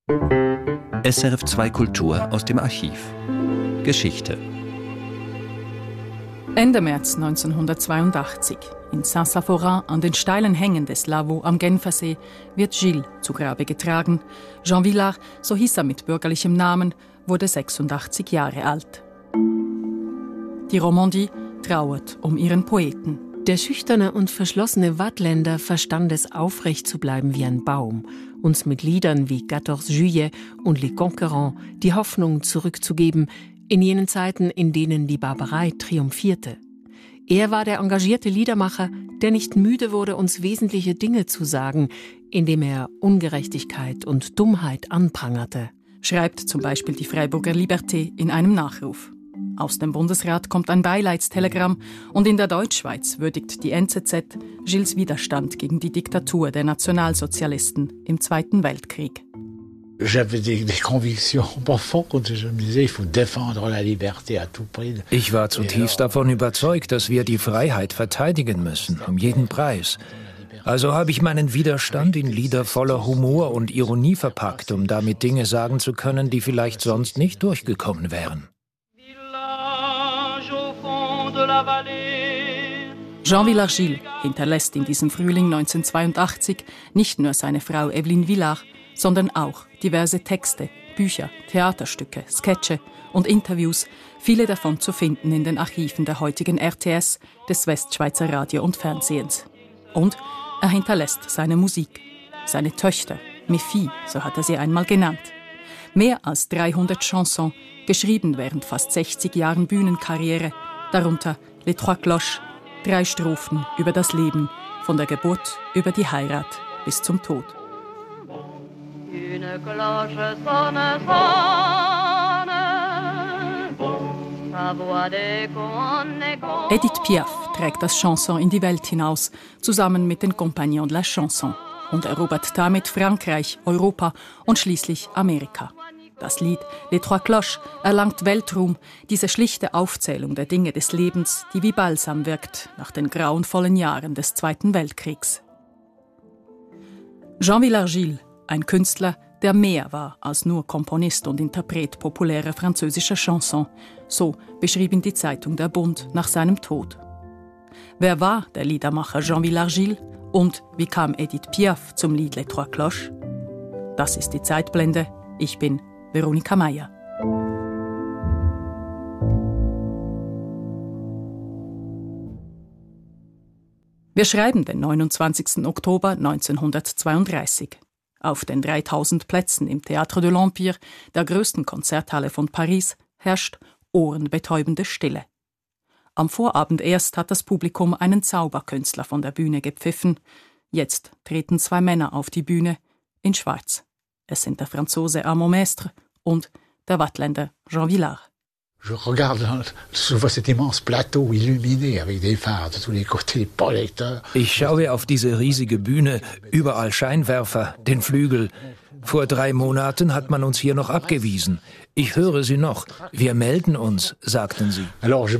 SRF 2 Kultur aus dem Archiv. Geschichte. Ende März 1982, in Saint-Saphorin an den steilen Hängen des Lavaux am Genfersee, wird Gilles zu Grabe getragen. Jean Vilar, so hieß er mit bürgerlichem Namen, wurde 86 Jahre alt. Die Romandie trauert um ihren Poeten. Der schüchterne und verschlossene Waadtländer verstand es, aufrecht zu bleiben wie ein Baum, uns mit Liedern wie 14 Juillet und Les Conquérants die Hoffnung zurückzugeben, in jenen Zeiten, in denen die Barbarei triumphierte. Er war der engagierte Liedermacher, der nicht müde wurde, uns wesentliche Dinge zu sagen, indem er Ungerechtigkeit und Dummheit anprangerte. Schreibt zum Beispiel die Freiburger Liberté in einem Nachruf. Aus dem Bundesrat kommt ein Beileidstelegramm und in der Deutschschweiz würdigt die NZZ Gilles Widerstand gegen die Diktatur der Nationalsozialisten im Zweiten Weltkrieg. Ich war zutiefst davon überzeugt, dass wir die Freiheit verteidigen müssen, um jeden Preis. Also habe ich meinen Widerstand in Lieder voller Humor und Ironie verpackt, um damit Dinge sagen zu können, die vielleicht sonst nicht durchgekommen wären. Jean Vilar-Gilles hinterlässt in diesem Frühling 1982 nicht nur seine Frau Evelyne Vilar, sondern auch diverse Texte, Bücher, Theaterstücke, Sketche und Interviews, viele davon zu finden in den Archiven der heutigen RTS, des Westschweizer Radio und Fernsehens. Und er hinterlässt seine Musik, seine Töchter, mes filles, so hat er sie einmal genannt. Mehr als 300 Chansons, geschrieben während fast 60 Jahren Bühnenkarriere, darunter Les Trois Cloches, 3 Strophen über das Leben, von der Geburt über die Heirat bis zum Tod. Une cloche sonne, sa voix d'écho. Edith Piaf trägt das Chanson in die Welt hinaus, zusammen mit den Compagnons de la Chanson, und erobert damit Frankreich, Europa und schließlich Amerika. Das Lied Les Trois Cloches erlangt Weltruhm, diese schlichte Aufzählung der Dinge des Lebens, die wie Balsam wirkt nach den grauenvollen Jahren des Zweiten Weltkriegs. Jean Vilar-Gilles, ein Künstler, der mehr war als nur Komponist und Interpret populärer französischer Chansons, so beschrieb ihn die Zeitung Der Bund nach seinem Tod. Wer war der Liedermacher Jean Vilar-Gilles und wie kam Edith Piaf zum Lied Les Trois Cloches? Das ist die Zeitblende. Ich bin Veronika Meyer. Wir schreiben den 29. Oktober 1932. Auf den 3000 Plätzen im Théâtre de l'Empire, der größten Konzerthalle von Paris, herrscht ohrenbetäubende Stille. Am Vorabend erst hat das Publikum einen Zauberkünstler von der Bühne gepfiffen. Jetzt treten 2 Männer auf die Bühne in Schwarz. Es sind der Franzose Armand Mestre und der Waadtländer Jean Vilar. Ich schaue auf diese riesige Bühne, überall Scheinwerfer, den Flügel. Vor 3 Monaten hat man uns hier noch abgewiesen. Ich höre sie noch. Wir melden uns, sagten sie.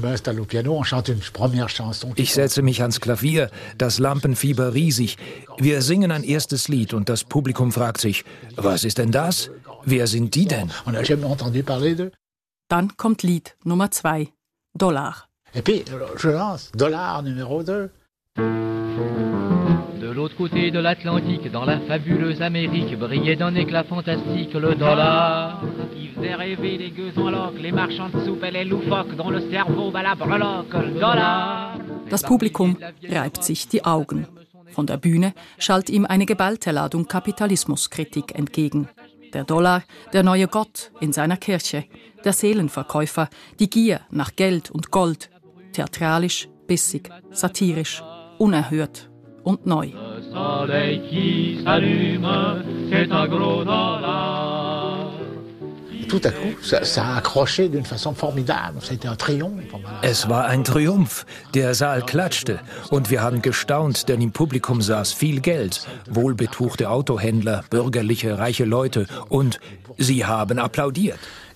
Ich setze mich ans Klavier, das Lampenfieber riesig. Wir singen ein erstes Lied und das Publikum fragt sich, was ist denn das? Wer sind die denn? Dann kommt Lied Nummer 2, Dollar. De l'autre côté de l'Atlantique, dans la fabuleuse Amérique, brillait d'un éclat fantastique le dollar, qui faisait rêver les gueux en loques, les marchands de soupe et les loufoques, dont le cerveau bat la breloque, le dollar. Das Publikum reibt sich die Augen. Von der Bühne schallt ihm eine geballte Ladung Kapitalismuskritik entgegen. Der Dollar, der neue Gott in seiner Kirche, der Seelenverkäufer, die Gier nach Geld und Gold, theatralisch, bissig, satirisch, unerhört und neu. Es war ein Triumph. Der Saal klatschte und wir haben gestaunt, denn im Publikum saß viel Geld, wohlbetuchte Autohändler, bürgerliche, reiche Leute und sie haben applaudiert.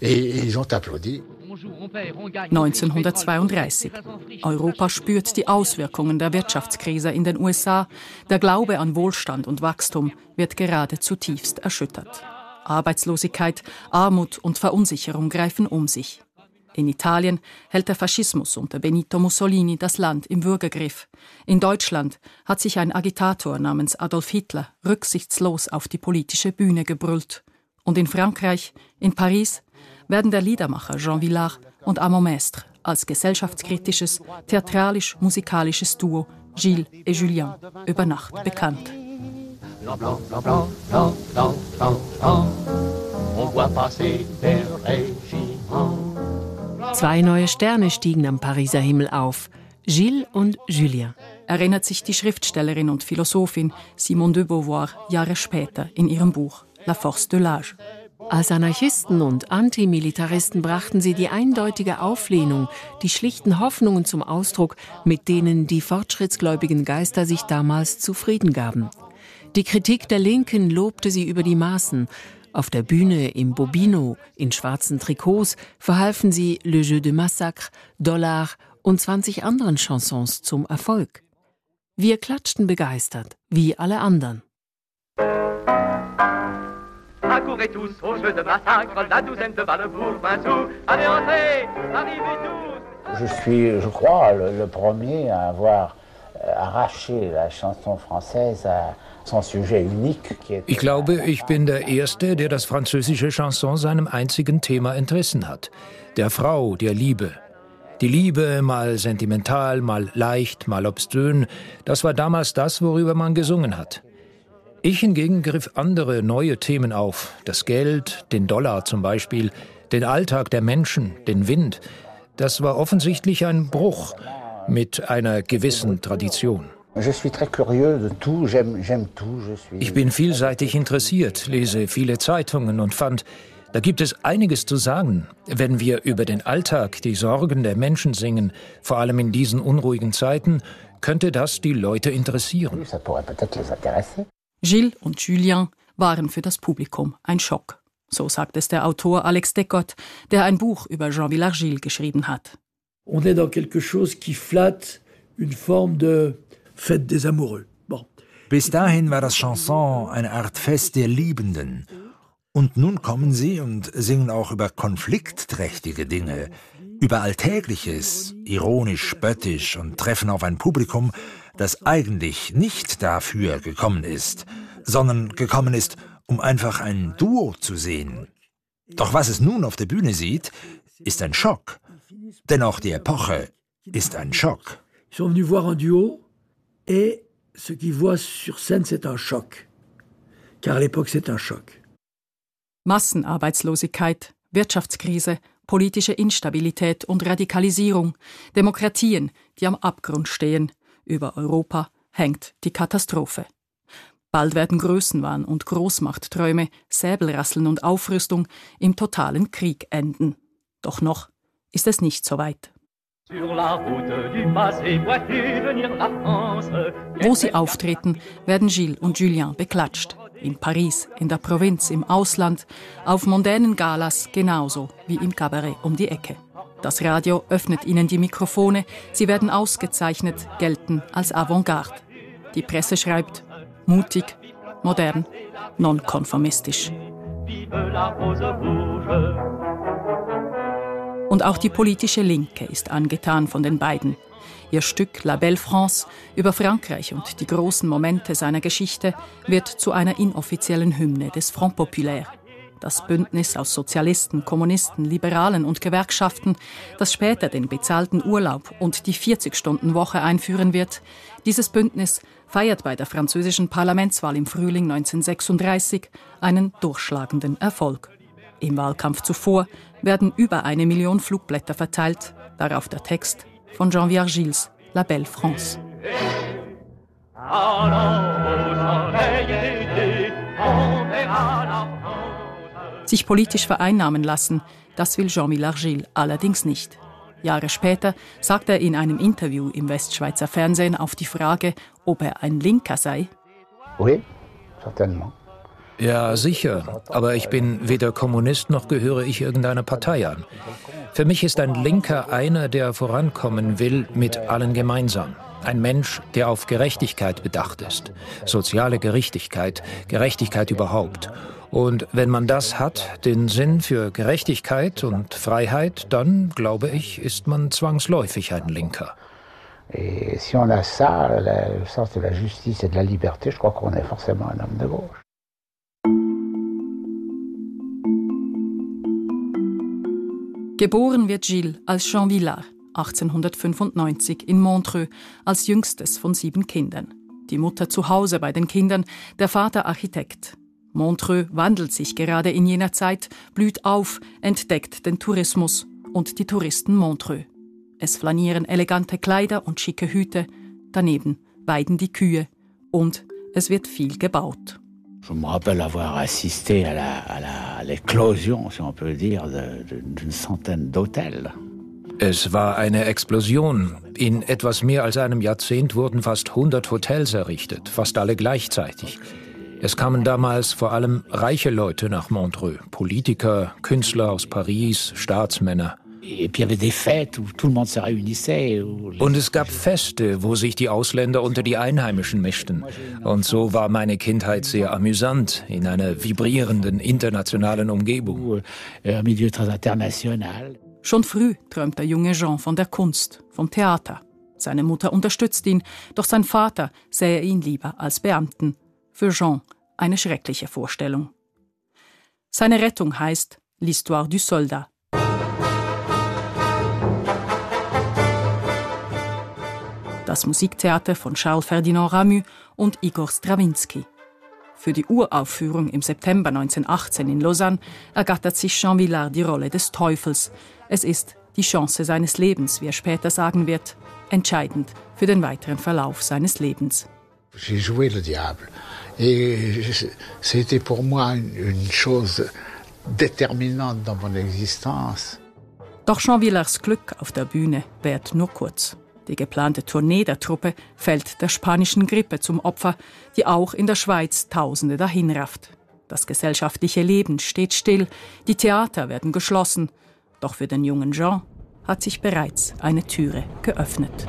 1932. Europa spürt die Auswirkungen der Wirtschaftskrise in den USA. Der Glaube an Wohlstand und Wachstum wird gerade zutiefst erschüttert. Arbeitslosigkeit, Armut und Verunsicherung greifen um sich. In Italien hält der Faschismus unter Benito Mussolini das Land im Würgegriff. In Deutschland hat sich ein Agitator namens Adolf Hitler rücksichtslos auf die politische Bühne gebrüllt. Und in Frankreich, in Paris, werden der Liedermacher Jean Villard und Armand Mestre als gesellschaftskritisches, theatralisch-musikalisches Duo Gilles et Julien über Nacht bekannt. Blanc, blanc, blanc, blanc, blanc, blanc, blanc, blanc. On voit passer des régiments. 2 neue Sterne stiegen am Pariser Himmel auf, Gilles und Julien. Erinnert sich die Schriftstellerin und Philosophin Simone de Beauvoir Jahre später in ihrem Buch La Force de l'Âge. Als Anarchisten und Antimilitaristen brachten sie die eindeutige Auflehnung, die schlichten Hoffnungen zum Ausdruck, mit denen die fortschrittsgläubigen Geister sich damals zufrieden gaben. Die Kritik der Linken lobte sie über die Maßen. Auf der Bühne im Bobino, in schwarzen Trikots, verhalfen sie Le Jeu de Massacre, Dollar und 20 anderen Chansons zum Erfolg. Wir klatschten begeistert, wie alle anderen. Accourez tous au jeu de massacre, la douzaine de balles pour 20 sous. Allez, entrez, arrivez tous. Je suis, je crois, le premier à avoir arraché la chanson française à son sujet unique. Ich glaube, ich bin der Erste, der das französische Chanson seinem einzigen Thema entrissen hat. Der Frau, der Liebe. Die Liebe, mal sentimental, mal leicht, mal obszön, das war damals das, worüber man gesungen hat. Ich hingegen griff andere, neue Themen auf. Das Geld, den Dollar zum Beispiel, den Alltag der Menschen, den Wind. Das war offensichtlich ein Bruch mit einer gewissen Tradition. Ich bin vielseitig interessiert, lese viele Zeitungen und fand, da gibt es einiges zu sagen, wenn wir über den Alltag, die Sorgen der Menschen singen, vor allem in diesen unruhigen Zeiten, könnte das die Leute interessieren. Gilles und Julien waren für das Publikum ein Schock. So sagt es der Autor Alex Decot, der ein Buch über Jean Villard-Gilles geschrieben hat. On est dans quelque chose qui flatte une forme de fête des amoureux. Bon. Bis dahin war das Chanson eine Art Fest der Liebenden. Und nun kommen sie und singen auch über konfliktträchtige Dinge, über Alltägliches, ironisch, spöttisch und treffen auf ein Publikum, das eigentlich nicht dafür gekommen ist, sondern gekommen ist, um einfach ein Duo zu sehen. Doch was es nun auf der Bühne sieht, ist ein Schock. Denn auch die Epoche ist ein Schock. Ils sont venus voir un duo et ce qu'ils voient sur scène, c'est un choc. Car à l'époque, c'est un choc. Massenarbeitslosigkeit, Wirtschaftskrise, politische Instabilität und Radikalisierung, Demokratien, die am Abgrund stehen. Über Europa hängt die Katastrophe. Bald werden Größenwahn und Großmachtträume, Säbelrasseln und Aufrüstung im totalen Krieg enden. Doch noch ist es nicht so weit. Wo sie auftreten, werden Gilles und Julien beklatscht. In Paris, in der Provinz, im Ausland, auf mondänen Galas genauso wie im Kabarett um die Ecke. Das Radio öffnet ihnen die Mikrofone, sie werden ausgezeichnet, gelten als Avantgarde. Die Presse schreibt, mutig, modern, nonkonformistisch. Und auch die politische Linke ist angetan von den beiden. Ihr Stück La Belle France über Frankreich und die großen Momente seiner Geschichte wird zu einer inoffiziellen Hymne des Front Populaire. Das Bündnis aus Sozialisten, Kommunisten, Liberalen und Gewerkschaften, das später den bezahlten Urlaub und die 40-Stunden-Woche einführen wird, dieses Bündnis feiert bei der französischen Parlamentswahl im Frühling 1936 einen durchschlagenden Erfolg. Im Wahlkampf zuvor werden über 1 Million Flugblätter verteilt, darauf der Text von Jean Villard-Gilles La Belle France. Sich politisch vereinnahmen lassen, das will Jean Villard-Gilles allerdings nicht. Jahre später sagt er in einem Interview im Westschweizer Fernsehen auf die Frage, ob er ein Linker sei. Oui, certainement. Ja, sicher. Aber ich bin weder Kommunist noch gehöre ich irgendeiner Partei an. Für mich ist ein Linker einer, der vorankommen will mit allen gemeinsam. Ein Mensch, der auf Gerechtigkeit bedacht ist. Soziale Gerechtigkeit, Gerechtigkeit überhaupt. Und wenn man das hat, den Sinn für Gerechtigkeit und Freiheit, dann, glaube ich, ist man zwangsläufig ein Linker. Et si on a ça, le sens de la justice et de la liberté, je crois qu'on est forcément un homme de gauche. Geboren wird Gilles als Jean Villard 1895 in Montreux als jüngstes von 7 Kindern. Die Mutter zu Hause bei den Kindern, der Vater Architekt. Montreux wandelt sich gerade in jener Zeit, blüht auf, entdeckt den Tourismus und die Touristen Montreux. Es flanieren elegante Kleider und schicke Hüte, daneben weiden die Kühe und es wird viel gebaut. Je me rappelle avoir assisté à l'éclosion, si on peut dire, d'une centaine d'hôtels. Es war eine Explosion. In etwas mehr als einem Jahrzehnt wurden fast 100 Hotels errichtet, fast alle gleichzeitig. Es kamen damals vor allem reiche Leute nach Montreux, Politiker, Künstler aus Paris, Staatsmänner. Und es gab Feste, wo sich die Ausländer unter die Einheimischen mischten. Und so war meine Kindheit sehr amüsant, in einer vibrierenden internationalen Umgebung. Schon früh träumt der junge Jean von der Kunst, vom Theater. Seine Mutter unterstützt ihn, doch sein Vater sähe ihn lieber als Beamten. Für Jean eine schreckliche Vorstellung. Seine Rettung heißt L'Histoire du Soldat. Das Musiktheater von Charles Ferdinand Ramu und Igor Strawinsky. Für die Uraufführung im September 1918 in Lausanne ergattert sich Jean Villard die Rolle des Teufels. Es ist die Chance seines Lebens, wie er später sagen wird, entscheidend für den weiteren Verlauf seines Lebens. J'ai joué le diable et c'était pour moi une chose déterminante dans mon existence. Doch Jean Villards Glück auf der Bühne währt nur kurz. Die geplante Tournee der Truppe fällt der spanischen Grippe zum Opfer, die auch in der Schweiz Tausende dahinrafft. Das gesellschaftliche Leben steht still, die Theater werden geschlossen. Doch für den jungen Jean hat sich bereits eine Türe geöffnet.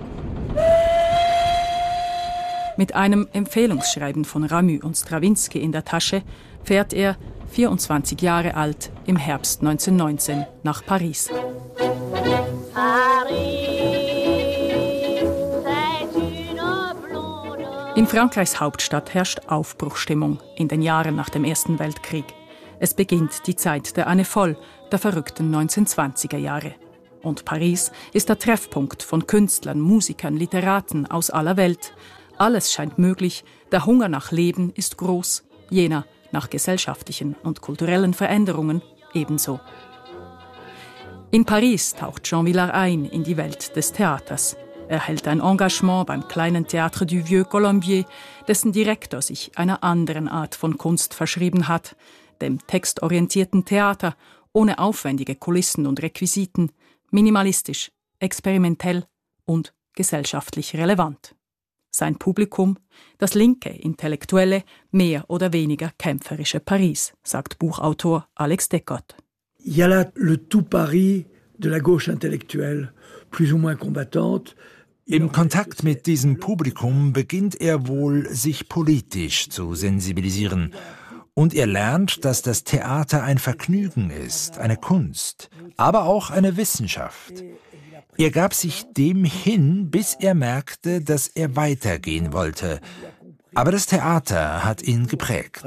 Mit einem Empfehlungsschreiben von Ramu und Strawinsky in der Tasche fährt er, 24 Jahre alt, im Herbst 1919 nach Paris. In Frankreichs Hauptstadt herrscht Aufbruchsstimmung in den Jahren nach dem Ersten Weltkrieg. Es beginnt die Zeit der Anne Folle, der verrückten 1920er Jahre. Und Paris ist der Treffpunkt von Künstlern, Musikern, Literaten aus aller Welt. Alles scheint möglich, der Hunger nach Leben ist groß, jener nach gesellschaftlichen und kulturellen Veränderungen ebenso. In Paris taucht Jean Villard ein in die Welt des Theaters. Er hält ein Engagement beim kleinen Théâtre du Vieux Colombier, dessen Direktor sich einer anderen Art von Kunst verschrieben hat, dem textorientierten Theater, ohne aufwendige Kulissen und Requisiten, minimalistisch, experimentell und gesellschaftlich relevant. Sein Publikum, das linke, intellektuelle, mehr oder weniger kämpferische Paris, sagt Buchautor Alex Decotte. Il y a là le tout Paris de la gauche intellectuelle, plus ou moins combattante. Im Kontakt mit diesem Publikum beginnt er wohl, sich politisch zu sensibilisieren. Und er lernt, dass das Theater ein Vergnügen ist, eine Kunst, aber auch eine Wissenschaft. Er gab sich dem hin, bis er merkte, dass er weitergehen wollte. Aber das Theater hat ihn geprägt.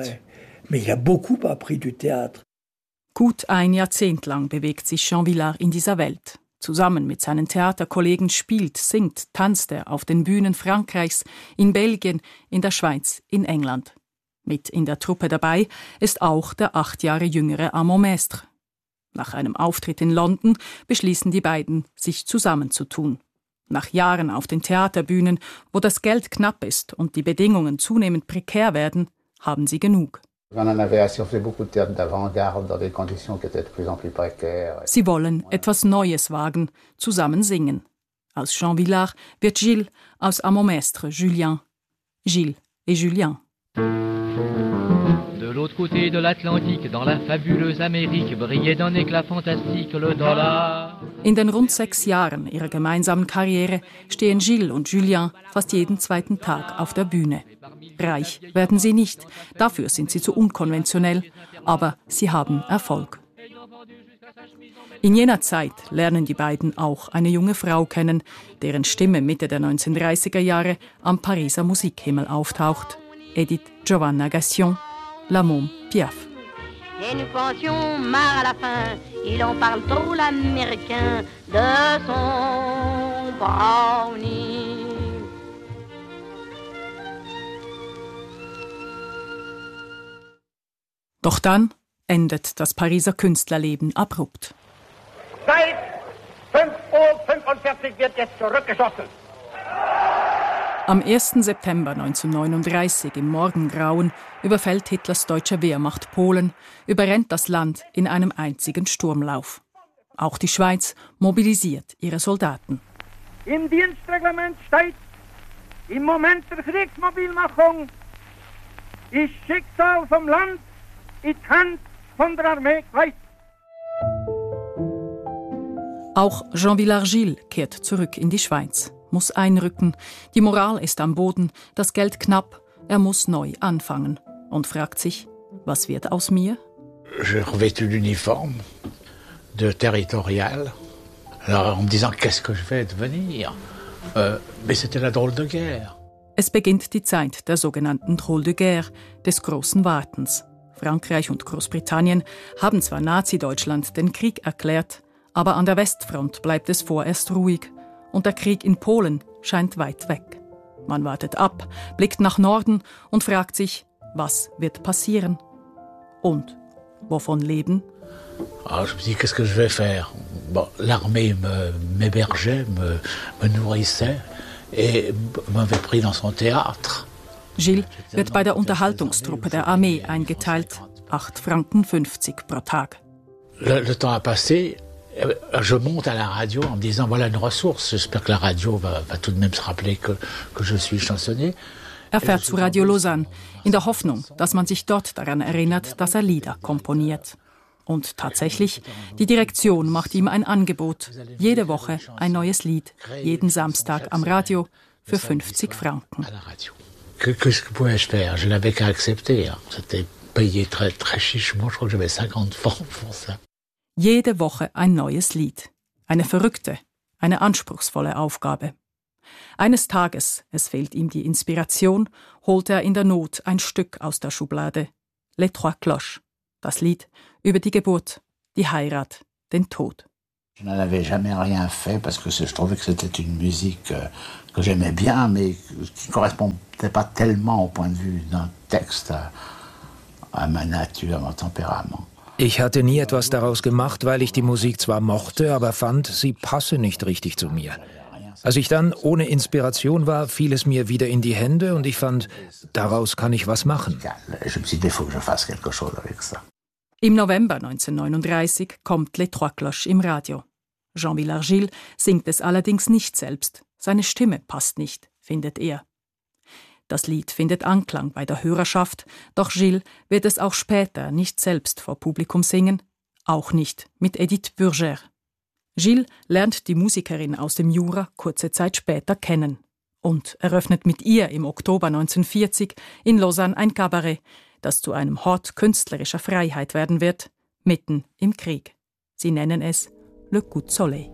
Gut ein Jahrzehnt lang bewegt sich Jean Villard in dieser Welt. Zusammen mit seinen Theaterkollegen spielt, singt, tanzt er auf den Bühnen Frankreichs, in Belgien, in der Schweiz, in England. Mit in der Truppe dabei ist auch der 8 Jahre jüngere Armand Mestre. Nach einem Auftritt in London beschließen die beiden, sich zusammenzutun. Nach Jahren auf den Theaterbühnen, wo das Geld knapp ist und die Bedingungen zunehmend prekär werden, haben sie genug. Sie wollen etwas Neues wagen, zusammen singen. Aus Jean Villard wird Gilles, aus Armand Mestre Julien. Gilles et Julien. De l'autre côté de l'Atlantique, dans la fabuleuse Amérique, brillait d'un éclat fantastique le dollar. In den rund 6 Jahren ihrer gemeinsamen Karriere stehen Gilles und Julien fast jeden zweiten Tag auf der Bühne. Reich werden sie nicht, dafür sind sie zu unkonventionell, aber sie haben Erfolg. In jener Zeit lernen die beiden auch eine junge Frau kennen, deren Stimme Mitte der 1930er Jahre am Pariser Musikhimmel auftaucht. Edith Giovanna Gassion, La Môme Piaf. Et nous pensions marre à la fin, il en parle trop l'américain de son brownie. Doch dann endet das Pariser Künstlerleben abrupt. Seit 5:45 Uhr wird jetzt zurückgeschossen. Am 1. September 1939 im Morgengrauen überfällt Hitlers deutsche Wehrmacht Polen, überrennt das Land in einem einzigen Sturmlauf. Auch die Schweiz mobilisiert ihre Soldaten. Im Dienstreglement steht, im Moment der Kriegsmobilmachung ist Schicksal vom Land in die Hand von der Armee gleich. Auch Jean Villargil kehrt zurück in die Schweiz, muss einrücken. Die Moral ist am Boden, das Geld knapp. Er muss neu anfangen und fragt sich, was wird aus mir? J'ai revêtu l'uniforme de territorial, alors en me disant qu'est-ce que je vais devenir. Mais c'était la drôle de guerre. Es beginnt die Zeit der sogenannten Drôle de guerre, des großen Wartens. Frankreich und Großbritannien haben zwar Nazi-Deutschland den Krieg erklärt, aber an der Westfront bleibt es vorerst ruhig. Und der Krieg in Polen scheint weit weg. Man wartet ab, blickt nach Norden und fragt sich, was wird passieren? Und wovon leben? Alors je me dis, qu'est-ce que je vais faire? Bon, l'armée m'hébergeait, me nourrissait et m'avait pris dans son théâtre. Gilles wird bei der Unterhaltungstruppe der Armee eingeteilt, 8,50 Franken pro Tag. Le temps a passé. Je monte à la radio en me disant, voilà une ressource. J'espère que la radio va tout de même se rappeler que je suis chansonnier. Er fährt zu Radio Lausanne, in der Hoffnung, dass man sich dort daran erinnert, dass er Lieder komponiert. Und tatsächlich, die Direktion macht ihm ein Angebot. Jede Woche ein neues Lied, jeden Samstag am Radio für 50 Franken. Qu'est-ce que pouvais-je faire? Je n'avais qu'à accepter. C'était payé très, très chichement. Je crois que j'avais 50 francs pour ça. Jede Woche ein neues Lied. Eine verrückte, eine anspruchsvolle Aufgabe. Eines Tages, es fehlt ihm die Inspiration, holt er in der Not ein Stück aus der Schublade. Les Trois Cloches. Das Lied über die Geburt, die Heirat, den Tod. Je n'en avais jamais rien fait parce que je trouvais que c'était une musique que j'aimais bien, mais qui ne correspondait pas tellement au point de vue d'un texte à ma nature, à mon tempérament. Ich hatte nie etwas daraus gemacht, weil ich die Musik zwar mochte, aber fand, sie passe nicht richtig zu mir. Als ich dann ohne Inspiration war, fiel es mir wieder in die Hände und ich fand, daraus kann ich was machen. Im November 1939 kommt Les Trois Cloches im Radio. Jean Villargil singt es allerdings nicht selbst. Seine Stimme passt nicht, findet er. Das Lied findet Anklang bei der Hörerschaft, doch Gilles wird es auch später nicht selbst vor Publikum singen, auch nicht mit Edith Burger. Gilles lernt die Musikerin aus dem Jura kurze Zeit später kennen und eröffnet mit ihr im Oktober 1940 in Lausanne ein Kabarett, das zu einem Hort künstlerischer Freiheit werden wird, mitten im Krieg. Sie nennen es Le Coup de Soleil.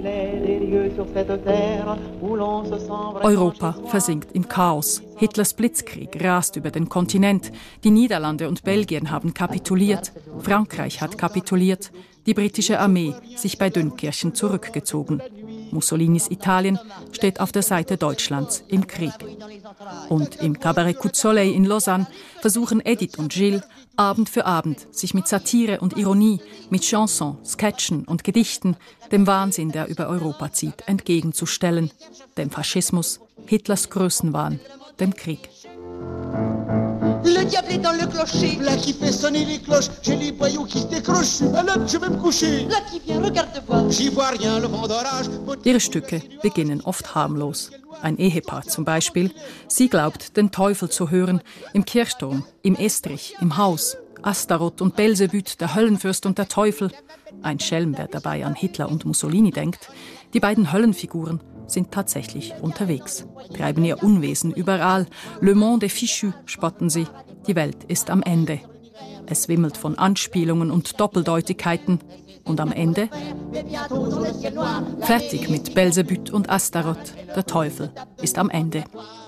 Europa versinkt im Chaos. Hitlers Blitzkrieg rast über den Kontinent. Die Niederlande und Belgien haben kapituliert. Frankreich hat kapituliert. Die britische Armee sich bei Dünkirchen zurückgezogen. Mussolinis Italien steht auf der Seite Deutschlands im Krieg. Und im Cabaret Coup de Soleil in Lausanne versuchen Edith und Gilles Abend für Abend sich mit Satire und Ironie, mit Chansons, Sketchen und Gedichten dem Wahnsinn, der über Europa zieht, entgegenzustellen. Dem Faschismus, Hitlers Größenwahn, dem Krieg. Le diable est dans le clocher. Là qui fait sonner les cloches. J'ai les boyaux qui se décrochent. Je suis malade, je vais me coucher. Là qui vient, regarde voir. J'y vois rien, le vent d'orage. Ihre Stücke beginnen oft harmlos. Ein Ehepaar zum Beispiel. Sie glaubt, den Teufel zu hören. Im Kirchturm, im Estrich, im Haus. Astaroth und Belzebüth, der Höllenfürst und der Teufel. Ein Schelm, wer dabei an Hitler und Mussolini denkt. Die beiden Höllenfiguren sind tatsächlich unterwegs, treiben ihr Unwesen überall. Le monde est fichu, spotten sie. Die Welt ist am Ende. Es wimmelt von Anspielungen und Doppeldeutigkeiten. Und am Ende? Fertig mit Belzebüth und Astaroth. Der Teufel ist am Ende.